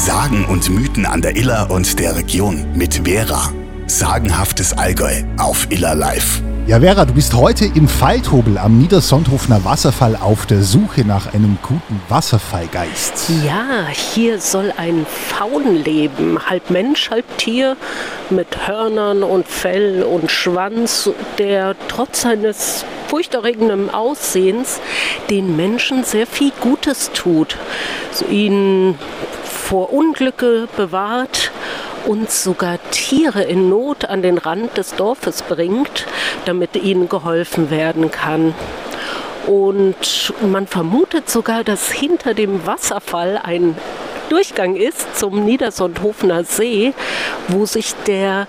Sagen und Mythen an der Iller und der Region mit Vera. Sagenhaftes Allgäu auf Iller Live. Ja, Vera, du bist heute im Falthobel am Niedersonthofener Wasserfall auf der Suche nach einem guten Wasserfallgeist. Ja, hier soll ein Faun leben, halb Mensch, halb Tier, mit Hörnern und Fell und Schwanz, der trotz seines furchterregenden Aussehens den Menschen sehr viel Gutes tut, ihn vor Unglücke bewahrt und sogar Tiere in Not an den Rand des Dorfes bringt, damit ihnen geholfen werden kann. Und man vermutet sogar, dass hinter dem Wasserfall ein Durchgang ist zum Niedersonthofener See, wo sich der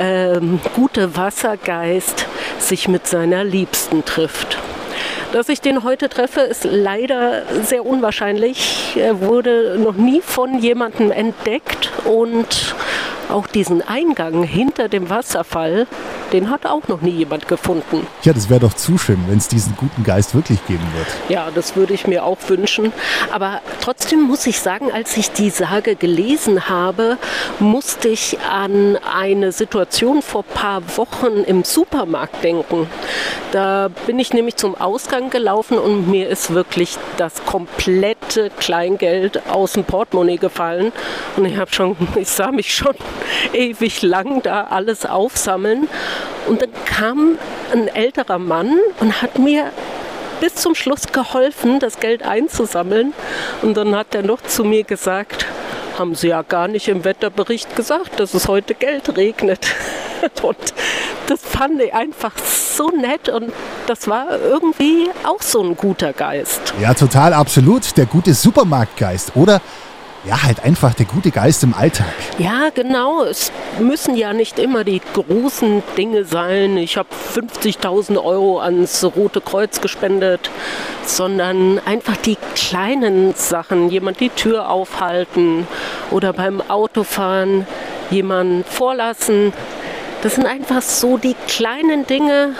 gute Wassergeist sich mit seiner Liebsten trifft. Dass ich den heute treffe, ist leider sehr unwahrscheinlich. Er wurde noch nie von jemandem entdeckt und auch diesen Eingang hinter dem Wasserfall, den hat auch noch nie jemand gefunden. Ja, das wäre doch zu schön, wenn es diesen guten Geist wirklich geben wird. Ja, das würde ich mir auch wünschen. Aber trotzdem muss ich sagen, als ich die Sage gelesen habe, musste ich an eine Situation vor ein paar Wochen im Supermarkt denken. Da bin ich nämlich zum Ausgang gelaufen und mir ist wirklich das komplette Kleingeld aus dem Portemonnaie gefallen. Und ich sah mich schon ewig lang da alles aufsammeln. Und dann kam ein älterer Mann und hat mir bis zum Schluss geholfen, das Geld einzusammeln. Und dann hat er noch zu mir gesagt, haben Sie ja gar nicht im Wetterbericht gesagt, dass es heute Geld regnet. Und das fand ich einfach so nett und das war irgendwie auch so ein guter Geist. Ja, total, absolut. Der gute Supermarktgeist, oder? Ja, halt einfach der gute Geist im Alltag. Ja, genau. Es müssen ja nicht immer die großen Dinge sein. Ich habe 50.000 Euro ans Rote Kreuz gespendet, sondern einfach die kleinen Sachen. Jemand die Tür aufhalten oder beim Autofahren jemanden vorlassen. Das sind einfach so die kleinen Dinge,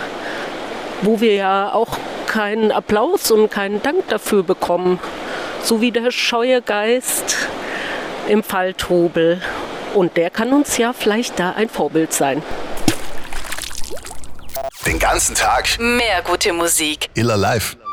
wo wir ja auch keinen Applaus und keinen Dank dafür bekommen. So wie der scheue Geist im Falthobel. Und der kann uns ja vielleicht da ein Vorbild sein. Den ganzen Tag mehr gute Musik. Iller Live.